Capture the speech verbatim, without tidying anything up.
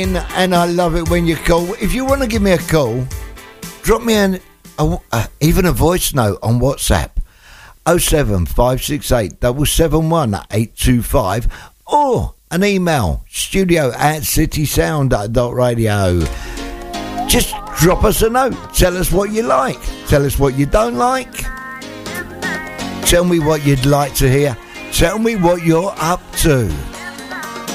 And I love it when you call. If you want to give me a call, drop me an a, uh, even a voice note on WhatsApp oh seven five six eight seven seven one eight two five or an email studio at citysound dot radio. Just drop us a note. Tell us what you like. Tell us what you don't like. Tell me what you'd like to hear. Tell me what you're up to.